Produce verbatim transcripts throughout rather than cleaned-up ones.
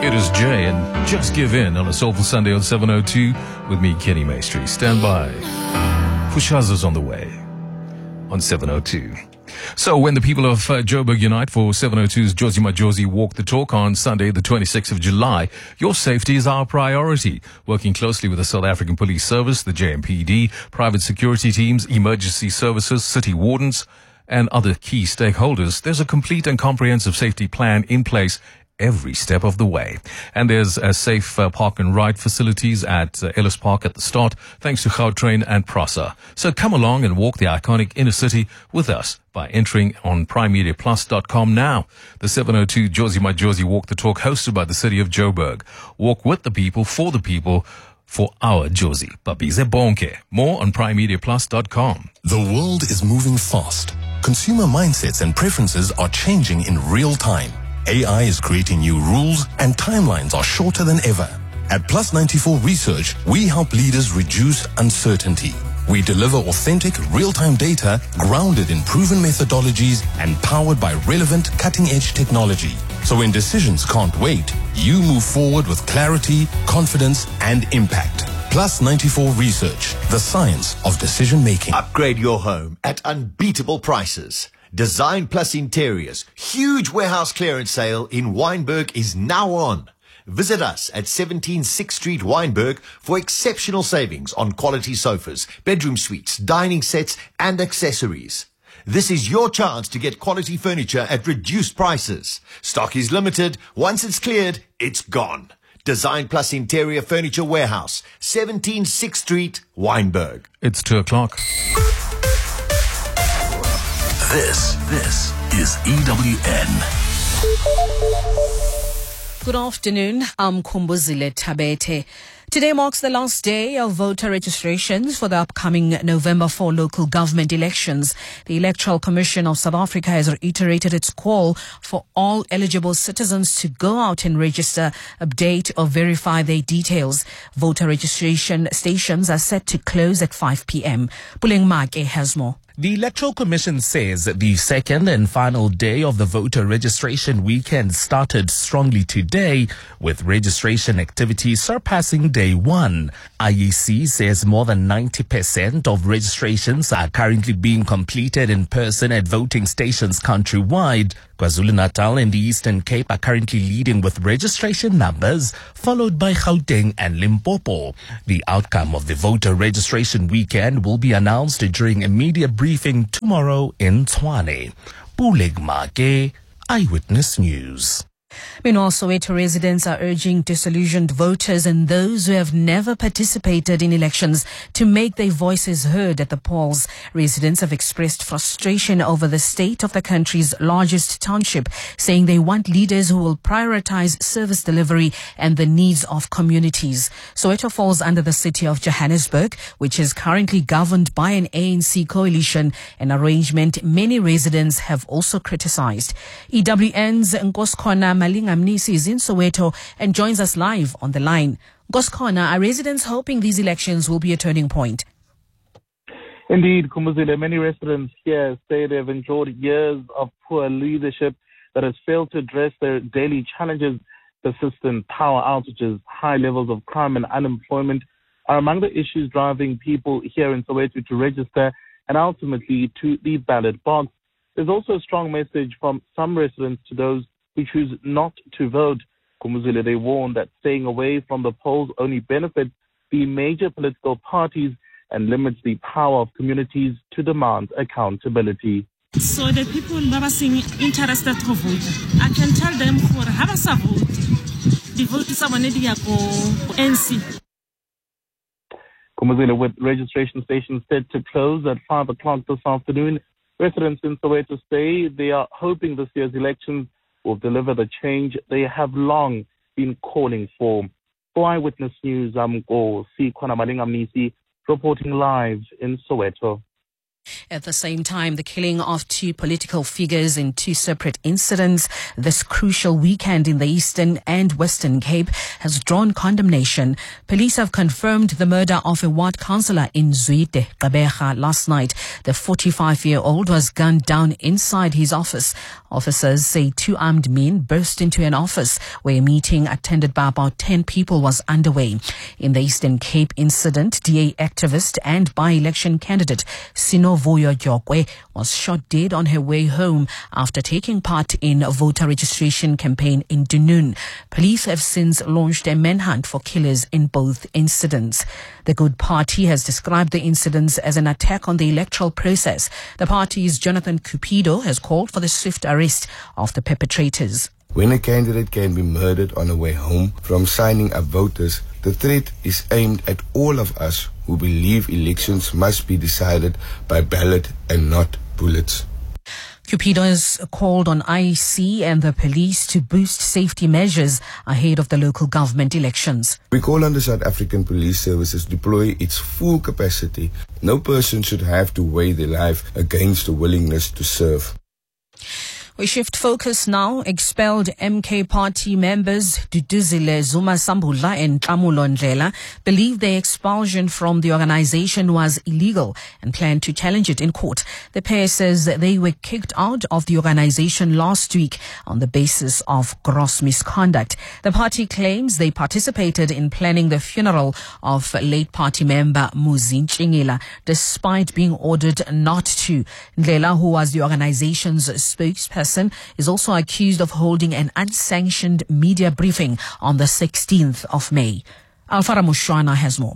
It is Jay and Just Give In on a Soulful Sunday on seven oh two with me, Kenny Maestri. Stand by. Pushaza's on the way on seven oh two. So when the people of uh, Joburg unite for seven oh two's Jozi Majozi Walk the Talk on Sunday, the twenty-sixth of July, your safety is our priority. Working closely with the South African Police Service, the J M P D, private security teams, emergency services, city wardens, and other key stakeholders, there's a complete and comprehensive safety plan in place every step of the way. And there's a safe uh, park and ride facilities at uh, Ellis Park at the start, thanks to Gautrain and Prasa. So come along and walk the iconic inner city with us by entering on prime media plus dot com now. The seven oh two Jozi Majozi Walk the Talk, hosted by the city of Joburg. Walk with the people, for the people, for our Jozi. Babize Bonke. More on prime media plus dot com. The world is moving fast. Consumer mindsets and preferences are changing in real time. A I is creating new rules and timelines are shorter than ever. At Plus ninety-four Research, we help leaders reduce uncertainty. We deliver authentic, real-time data grounded in proven methodologies and powered by relevant, cutting-edge technology. So when decisions can't wait, you move forward with clarity, confidence, and impact. Plus ninety-four Research, the science of decision-making. Upgrade your home at unbeatable prices. Design Plus Interiors, huge warehouse clearance sale in Wynberg is now on. Visit us at seventeen sixth Street, Wynberg for exceptional savings on quality sofas, bedroom suites, dining sets, and accessories. This is your chance to get quality furniture at reduced prices. Stock is limited. Once it's cleared, it's gone. Design Plus Interior Furniture Warehouse, seventeen sixth Street, Wynberg. It's two o'clock. This, this is E W N. Good afternoon. I'm Kumbuzile Tabete. Today marks the last day of voter registrations for the upcoming November fourth local government elections. The Electoral Commission of South Africa has reiterated its call for all eligible citizens to go out and register, update or verify their details. Voter registration stations are set to close at five p.m. Puleng Make has more. The Electoral Commission says the second and final day of the voter registration weekend started strongly today, with registration activity surpassing day one. I E C says more than ninety percent of registrations are currently being completed in person at voting stations countrywide. KwaZulu-Natal and the Eastern Cape are currently leading with registration numbers, followed by Gauteng and Limpopo. The outcome of the voter registration weekend will be announced during a media briefing tomorrow in Tshwane. Puleng Make, Eyewitness News. Meanwhile, Soweto residents are urging disillusioned voters and those who have never participated in elections to make their voices heard at the polls. Residents have expressed frustration over the state of the country's largest township, saying they want leaders who will prioritize service delivery and the needs of communities. Soweto falls under the city of Johannesburg, which is currently governed by an A N C coalition, an arrangement many residents have also criticized. E W N's Nkoskhona Malingamnisi is in Soweto and joins us live on the line. Nkoskhona, are residents hoping these elections will be a turning point? Indeed, Kumbuzile, many residents here say they've endured years of poor leadership that has failed to address their daily challenges. Persistent power outages, high levels of crime and unemployment are among the issues driving people here in Soweto to register and ultimately to the ballot box. There's also a strong message from some residents to those who choose not to vote. Kumbuzile, they warn that staying away from the polls only benefits the major political parties and limits the power of communities to demand accountability. So the people who are interested to vote, I can tell them for have a vote. The vote is a N C. Kumbuzile, with registration stations set to close at five o'clock this afternoon, residents in Soweto say they are hoping this year's elections will deliver the change they have long been calling for. For Eyewitness News, I'm Go Sikhona Malingamnisi, reporting live in Soweto. At the same time, the killing of two political figures in two separate incidents this crucial weekend in the Eastern and Western Cape has drawn condemnation. Police have confirmed the murder of a ward councillor in Zwide, Gqeberha, last night. The forty-five-year-old was gunned down inside his office. Officers say two armed men burst into an office where a meeting attended by about ten people was underway. In the Eastern Cape incident, D A activist and by-election candidate Sino Vuyo Jokwe was shot dead on her way home after taking part in a voter registration campaign in Dunoon. Police have since launched a manhunt for killers in both incidents. The Good Party has described the incidents as an attack on the electoral process. The party's Jonathan Cupido has called for the swift arrest of the perpetrators. When a candidate can be murdered on the way home from signing up voters, the threat is aimed at all of us who believe elections must be decided by ballot and not bullets. Cupido has called on I E C and the police to boost safety measures ahead of the local government elections. We call on the South African Police Services to deploy its full capacity. No person should have to weigh their life against the willingness to serve. We shift focus now. Expelled M K party members Duduzile Zuma Sambula and Nhlamulo Ndlela believe their expulsion from the organization was illegal and plan to challenge it in court. The pair says they were kicked out of the organization last week on the basis of gross misconduct. The party claims they participated in planning the funeral of late party member Muzi Nchingila despite being ordered not to. Ndlela, who was the organization's spokesperson, is also accused of holding an unsanctioned media briefing on the sixteenth of May. Alfara Mushwana has more.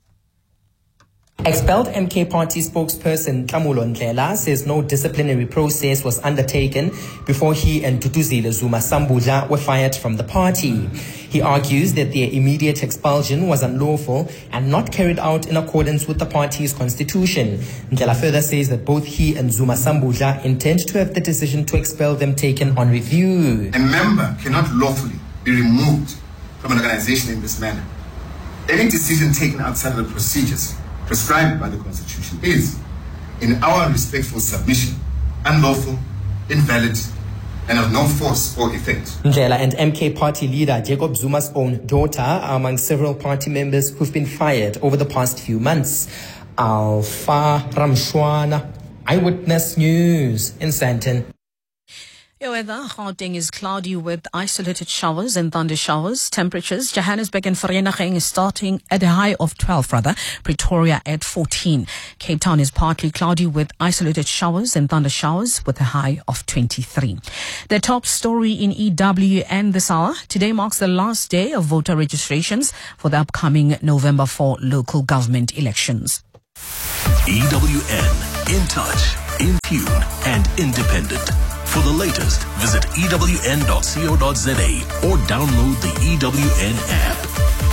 Expelled M K party spokesperson Nhlamulo Ndlela says no disciplinary process was undertaken before he and Duduzile Zuma Sambula were fired from the party. He argues that their immediate expulsion was unlawful and not carried out in accordance with the party's constitution. Ndlela further says that both he and Zuma Sambula intend to have the decision to expel them taken on review. A member cannot lawfully be removed from an organization in this manner. Any decision taken outside of the procedures prescribed by the Constitution is, in our respectful submission, unlawful, invalid, and of no force or effect. Ndlela and M K party leader Jacob Zuma's own daughter are among several party members who've been fired over the past few months. Alfa Ramshwana, Eyewitness News in Sandton. Your weather, Gauteng is cloudy with isolated showers and thunder showers. Temperatures, Johannesburg and Vereeniging is starting at a high of twelve rather. Pretoria at fourteen. Cape Town is partly cloudy with isolated showers and thunder showers with a high of twenty-three. The top story in E W and this hour. Today marks the last day of voter registrations for the upcoming November fourth local government elections. E W N, in touch, in tune and independent. For the latest, visit E W N dot co dot za or download the E W N app.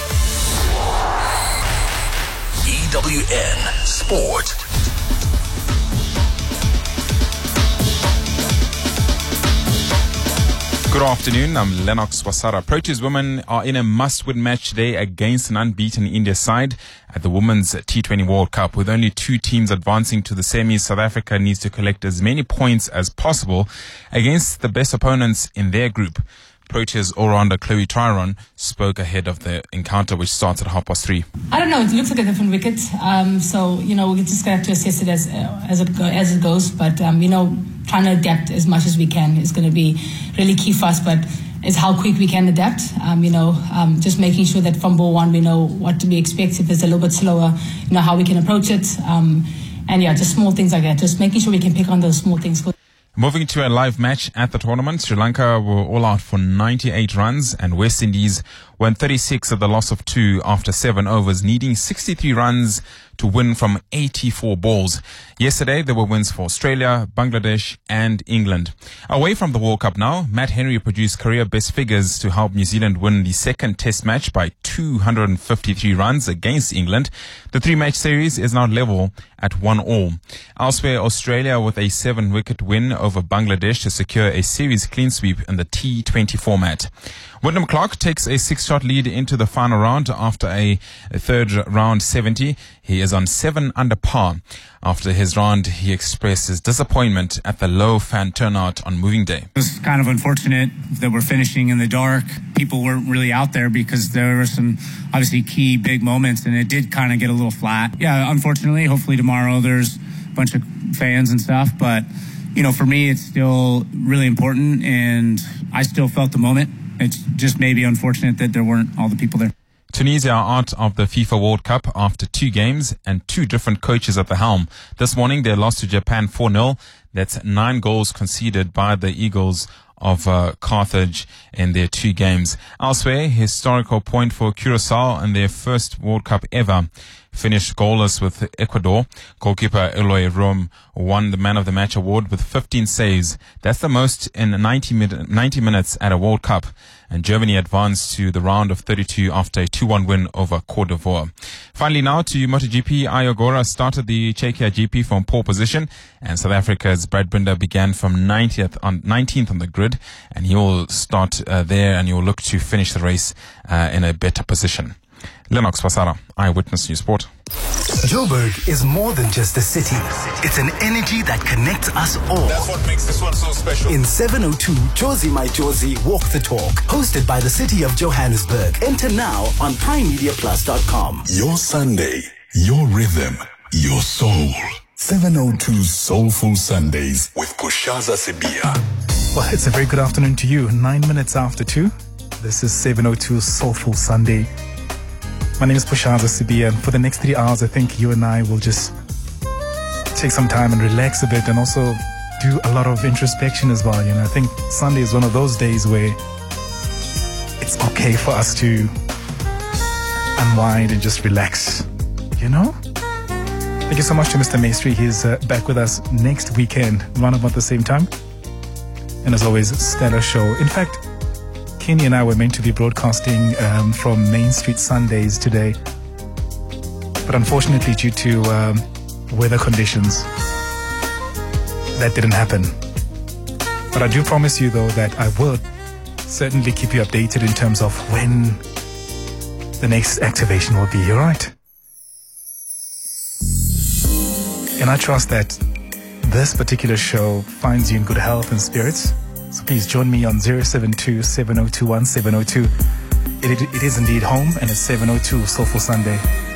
E W N Sport. Good afternoon, I'm Lennox Wasara. Proteas women are in a must-win match today against an unbeaten India side at the Women's T twenty World Cup. With only two teams advancing to the semis, South Africa needs to collect as many points as possible against the best opponents in their group. Proteas all-rounder Chloe Tryron spoke ahead of the encounter, which starts at half past three. I don't know. It looks like a different wicket. Um, so, you know, we're just going to have to assess it as uh, as it go, as it goes. But, um, you know, trying to adapt as much as we can is going to be really key for us. But it's how quick we can adapt. Um, you know, um, just making sure that from ball one we know what to be expected. If it's a little bit slower, you know, how we can approach it. Um, and, yeah, just small things like that. Just making sure we can pick on those small things. Moving to a live match at the tournament, Sri Lanka were all out for ninety-eight runs and West Indies won thirty-six at the loss of two after seven overs, needing sixty-three runs to win from eighty-four balls. Yesterday, there were wins for Australia, Bangladesh and England. Away from the World Cup now, Matt Henry produced career best figures to help New Zealand win the second test match by two hundred fifty-three runs against England. The three-match series is now level at one all. Elsewhere, Australia with a seven-wicket win over Bangladesh to secure a series clean sweep in the T twenty format. Wyndham Clark takes a six-shot lead into the final round after a third round seventy. He is on seven under par. After his round, he expresses disappointment at the low fan turnout on moving day. It was kind of unfortunate that we're finishing in the dark. People weren't really out there because there were some obviously key big moments, and it did kind of get a little flat. Yeah, unfortunately, hopefully tomorrow there's a bunch of fans and stuff, but you know, for me, it's still really important, and I still felt the moment. It's just maybe unfortunate that there weren't all the people there. Tunisia are out of the FIFA World Cup after two games and two different coaches at the helm. This morning they lost to Japan four nil. That's nine goals conceded by the Eagles of uh, Carthage in their two games. Elsewhere, historical point for Curacao in their first World Cup ever. Finished goalless with Ecuador. Goalkeeper Eloy Rom won the Man of the Match award with fifteen saves. That's the most in ninety, min- ninety minutes at a World Cup. And Germany advanced to the round of thirty-two after a two one win over Cote d'Ivoire. Finally now to MotoGP. Ayogora started the Czechia G P from pole position, and South Africa's Brad Binder began from ninetieth on, nineteenth on the grid, and he will start uh, there and he will look to finish the race uh, in a better position. Lennox Pasara, Eyewitness News Sport. Joburg is more than just a city. It's an energy that connects us all. That's what makes this one so special. In seven oh two, Josie My Josie Walk the Talk, hosted by the City of Johannesburg. Enter now on prime media plus dot com. Your Sunday, your rhythm, your soul. seven oh two Soulful Sundays with Pushaza Sibia. Well, it's a very good afternoon to you. Nine minutes after two. This is seven oh two Soulful Sunday. My name is Pushaza Sibia, and for the next three hours, I think you and I will just take some time and relax a bit, and also do a lot of introspection as well. You know, I think Sunday is one of those days where it's okay for us to unwind and just relax. You know. Thank you so much to Mister Maestri. He's uh, back with us next weekend, around about the same time. And as always, stellar show. In fact, Kenny and I were meant to be broadcasting um, from Main Street Sundays today, but unfortunately due to um, weather conditions, that didn't happen. But I do promise you though that I will certainly keep you updated in terms of when the next activation will be, alright? And I trust that this particular show finds you in good health and spirits. So please join me on zero seven two, seven oh two one, seven oh two. It, it, it is indeed home, and it's seven oh two Soulful Sunday.